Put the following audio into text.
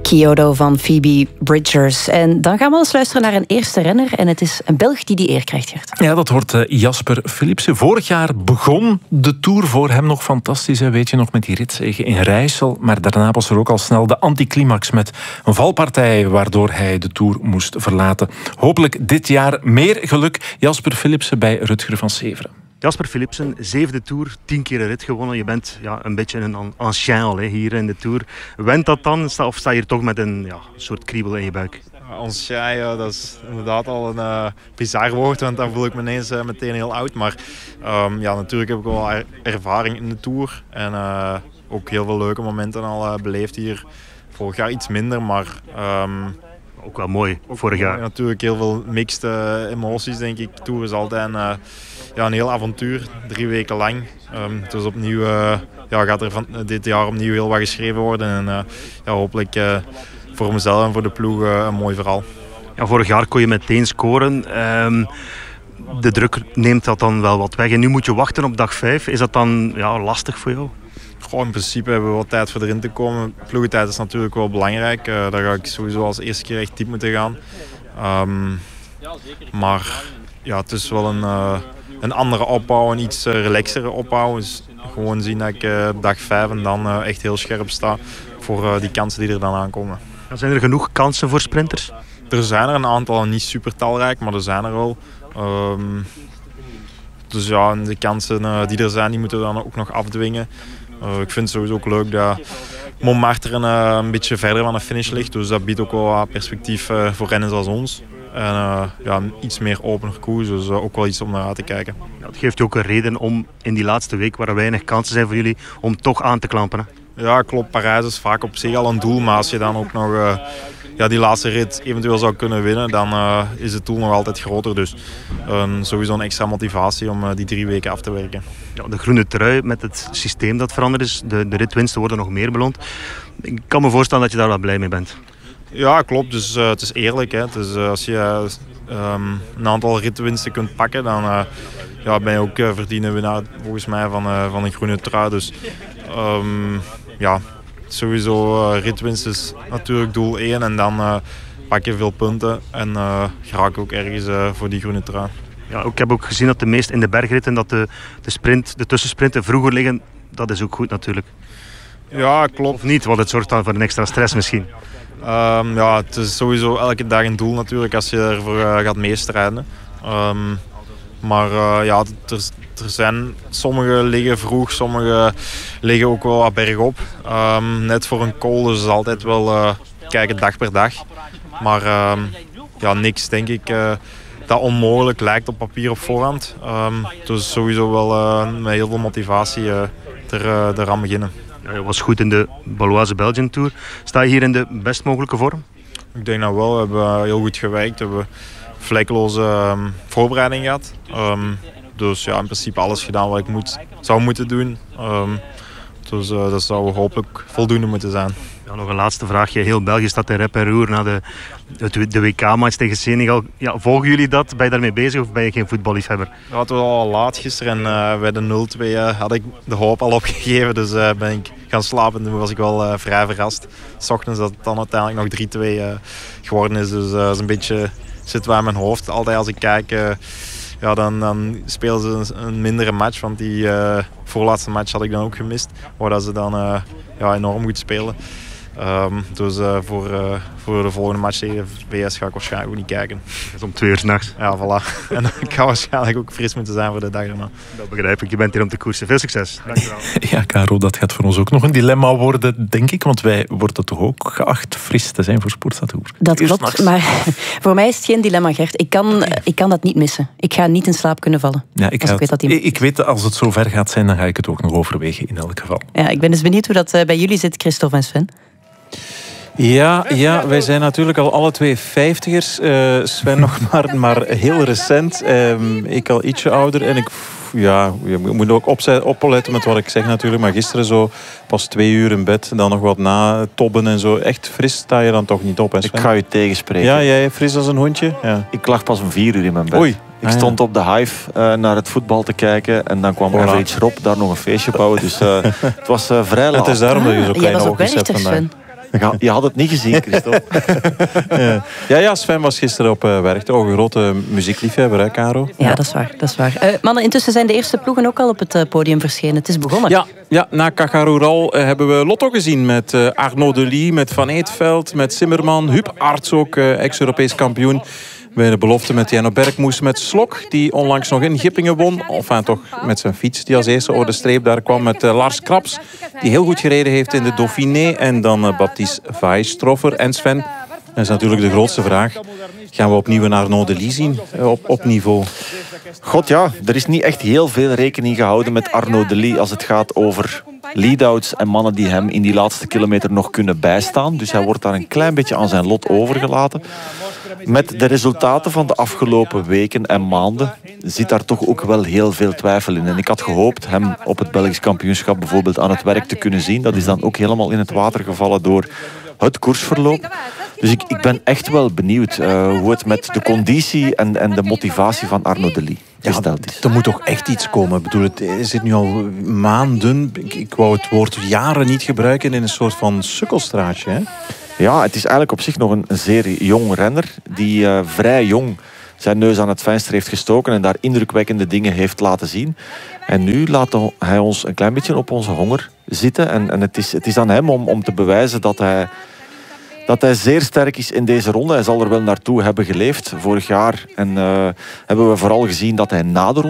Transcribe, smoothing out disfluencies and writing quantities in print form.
Kyoto van Phoebe Bridgers. En dan gaan we eens luisteren naar een eerste renner. En het is een Belg die eer krijgt, Gert. Ja, dat wordt Jasper Philipsen. Vorig jaar begon de Tour voor hem nog fantastisch. Hè? Weet je nog, met die ritzege in Rijssel. Maar daarna was er ook al snel de anticlimax met een valpartij waardoor hij de Tour moest verlaten. Hopelijk dit jaar meer geluk. Jasper Philipsen bij Rutger van Severen. Jasper Philipsen, 7e Tour, 10 keer een rit gewonnen. Je bent een beetje een ancien al hier in de Tour. Went dat dan? Of sta je hier toch met een soort kriebel in je buik? Ancien, dat is inderdaad al een bizar woord, want dan voel ik me ineens meteen heel oud. Maar natuurlijk heb ik wel ervaring in de Tour. En ook heel veel leuke momenten al beleefd hier. Vorig jaar iets minder, maar... ook wel mooi, vorig jaar. Natuurlijk heel veel mixed emoties, denk ik. Tour is altijd een heel avontuur, 3 weken lang. Dus opnieuw gaat er van dit jaar opnieuw heel wat geschreven worden. En hopelijk voor mezelf en voor de ploeg een mooi verhaal. Ja, vorig jaar kon je meteen scoren. De druk neemt dat dan wel wat weg. En nu moet je wachten op dag 5. Is dat dan lastig voor jou? In principe hebben we wat tijd voor erin te komen. Ploegentijd is natuurlijk wel belangrijk. Daar ga ik sowieso als eerste keer echt diep moeten gaan. Maar het is wel een andere opbouw, een iets relaxere opbouw. Dus gewoon zien dat ik op dag 5 en dan echt heel scherp sta voor die kansen die er dan aankomen. Zijn er genoeg kansen voor sprinters? Er zijn er een aantal, niet super talrijk, maar er zijn er wel. Dus de kansen die er zijn, die moeten we dan ook nog afdwingen. Ik vind het sowieso ook leuk dat Montmartre een beetje verder van de finish ligt. Dus dat biedt ook wel wat perspectief voor renners als ons. En een iets meer opener koers, dus ook wel iets om naar uit te kijken. Ja, het geeft je ook een reden om in die laatste week, waar er weinig kansen zijn voor jullie, om toch aan te klampen. Hè? Ja, klopt. Parijs is vaak op zich al een doel. Maar als je dan ook nog die laatste rit eventueel zou kunnen winnen, dan is het doel nog altijd groter. Dus sowieso een extra motivatie om die 3 weken af te werken. Ja, de groene trui met het systeem dat veranderd is, de ritwinsten worden nog meer beloond. Ik kan me voorstellen dat je daar wel blij mee bent. Ja, klopt. Dus het is eerlijk. Hè. Dus, als je een aantal ritwinsten kunt pakken, dan ben je ook verdiende winnaar volgens mij van een groene trui. Dus sowieso ritwinst is natuurlijk doel 1 en dan pak je veel punten en geraak ook ergens voor die groene trui. Ja, ik heb ook gezien dat de meest in de bergritten dat de tussensprinten vroeger liggen. Dat is ook goed natuurlijk. Ja, klopt. Of niet, want het zorgt dan voor een extra stress misschien. Het is sowieso elke dag een doel natuurlijk als je ervoor gaat meestrijden. Er zijn sommige liggen vroeg, sommige liggen ook wel wat bergop. Net voor een call, dus altijd wel kijken dag per dag. Maar niks denk ik dat onmogelijk lijkt op papier op voorhand. Dus sowieso wel met heel veel motivatie eraan beginnen. Ja, je was goed in de Baloise Belgian Tour. Sta je hier in de best mogelijke vorm? Ik denk dat wel. We hebben heel goed gewerkt. We hebben vlekkeloze voorbereiding gehad. Dus in principe alles gedaan wat ik zou moeten doen. Dus dat zou hopelijk voldoende moeten zijn. Ja, nog een laatste vraagje. Heel België staat in rep en roer na de WK-match tegen Senegal. Ja, volgen jullie dat? Ben je daarmee bezig of ben je geen voetballiefhebber? Ja, het was al laat gisteren en bij de 0-2 had ik de hoop al opgegeven. Dus ben ik gaan slapen. Toen was ik wel vrij verrast. 's Ochtends dat het dan uiteindelijk nog 3-2 geworden is. Dus dat is een beetje zit wel in mijn hoofd. Altijd als ik kijk... dan spelen ze een mindere match, want die voorlaatste match had ik dan ook gemist. Waar dat ze dan enorm goed spelen. Dus voor de volgende match tegen VS ga ik waarschijnlijk ook niet kijken. Dat is om 2 uur 's nachts. Ja, voilà. En ik ga waarschijnlijk ook fris moeten zijn voor de dag erna. Dat begrijp ik. Je bent hier om te koersen. Veel succes. Dankjewel. Ja, Caro, dat gaat voor ons ook nog een dilemma worden, denk ik. Want wij worden toch ook geacht fris te zijn voor Sportstatour. Dat klopt, maar voor mij is het geen dilemma, Gert. Ik kan dat niet missen. Ik ga niet in slaap kunnen vallen. Ja, ik weet dat als het zo ver gaat zijn, dan ga ik het ook nog overwegen in elk geval. Ja, ik ben dus benieuwd hoe dat bij jullie zit, Christophe en Sven. Ja, wij zijn natuurlijk al alle twee 50ers. Sven nog maar heel recent. Ik al ietsje ouder. En je moet ook opletten met wat ik zeg natuurlijk. Maar gisteren zo pas 2 uur in bed. Dan nog wat na tobben en zo. Echt fris sta je dan toch niet op, hè, Sven? Ik ga je tegenspreken. Ja, jij fris als een hondje? Ja. Ik lag pas om 4 uur in mijn bed. Oei. Ik stond op de Hive naar het voetbal te kijken. En dan kwam Average Rob daar nog een feestje bouwen. Dus het was vrij laat. Het is daarom dat je zo kleine oogjes hebt vandaag. Je had het niet gezien, Christophe. Ja, Sven was gisteren op werk. Toch een grote muziekliefhebber, hè, Caro? Ja, dat is waar. Mannen, intussen zijn de eerste ploegen ook al op het podium verschenen. Het is begonnen. Ja, na Cajarural hebben we Lotto gezien met Arnaud Delis, met Van Eetveld, met Zimmerman, Huub Arts ook, ex-Europees kampioen. Bij de belofte met Jano Bergmoes, met Slok, die onlangs nog in Gippingen won. Enfin, toch met zijn fiets, die als eerste over de streep daar kwam. Met Lars Kraps, die heel goed gereden heeft in de Dauphiné. En dan Baptiste Weisstroffer en Sven. Dat is natuurlijk de grootste vraag. Gaan we opnieuw een Arnaud Delis zien op niveau? God ja, er is niet echt heel veel rekening gehouden met Arnaud Delis als het gaat over lead-outs en mannen die hem in die laatste kilometer nog kunnen bijstaan. Dus hij wordt daar een klein beetje aan zijn lot overgelaten. Met de resultaten van de afgelopen weken en maanden zit daar toch ook wel heel veel twijfel in. En ik had gehoopt hem op het Belgisch kampioenschap bijvoorbeeld aan het werk te kunnen zien. Dat is dan ook helemaal in het water gevallen door het koersverloop. Dus ik ben echt wel benieuwd hoe het met de conditie en de motivatie van Arnaud Delis gesteld is. Er moet toch echt iets komen. Ik bedoel, het zit nu al maanden. Ik wou het woord jaren niet gebruiken in een soort van sukkelstraatje. Hè? Ja, het is eigenlijk op zich nog een zeer jong renner die vrij jong zijn neus aan het venster heeft gestoken en daar indrukwekkende dingen heeft laten zien. En nu laat hij ons een klein beetje op onze honger zitten. En het is aan hem om te bewijzen dat hij zeer sterk is in deze ronde. Hij zal er wel naartoe hebben geleefd vorig jaar. En hebben we vooral gezien dat hij na de ronde